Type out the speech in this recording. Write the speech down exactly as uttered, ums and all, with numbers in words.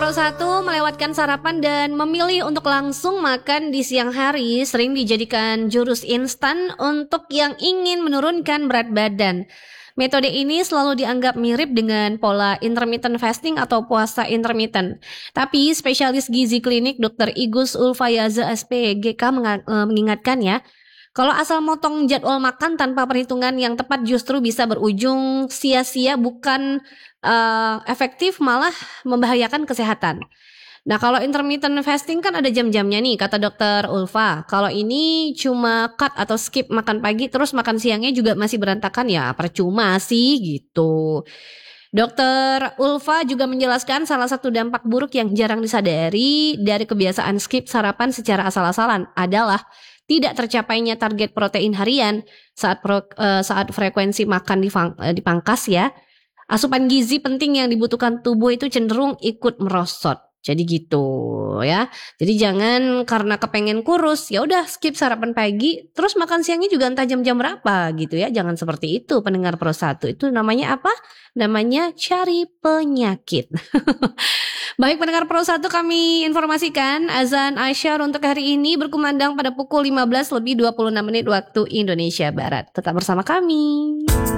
Pro satu melewatkan sarapan dan memilih untuk langsung makan di siang hari sering dijadikan jurus instan untuk yang ingin menurunkan berat badan. Metode ini selalu dianggap mirip dengan pola intermittent fasting atau puasa intermittent. Tapi spesialis gizi klinik dokter Igus Ulfayaza S P G K mengingatkan ya, kalau asal motong jadwal makan tanpa perhitungan yang tepat justru bisa berujung sia-sia, bukan uh, efektif, malah membahayakan kesehatan. Nah, kalau intermittent fasting kan ada jam-jamnya nih, kata dokter Ulfa. Kalau ini cuma cut atau skip makan pagi terus makan siangnya juga masih berantakan, ya percuma sih gitu. Dokter Ulfa juga menjelaskan salah satu dampak buruk yang jarang disadari dari kebiasaan skip sarapan secara asal-asalan adalah tidak tercapainya target protein harian saat pro, uh, saat frekuensi makan difang, uh, dipangkas ya. Asupan gizi penting yang dibutuhkan tubuh itu cenderung ikut merosot. Jadi gitu ya. Jadi jangan karena kepengen kurus ya udah skip sarapan pagi terus makan siangnya juga entah jam-jam berapa gitu ya. Jangan seperti itu pendengar Pro satu. Itu namanya apa? Namanya cari penyakit. Baik pendengar Pro satu, kami informasikan azan Asyar untuk hari ini berkumandang pada pukul lima belas lebih dua puluh enam menit waktu Indonesia Barat. Tetap bersama kami.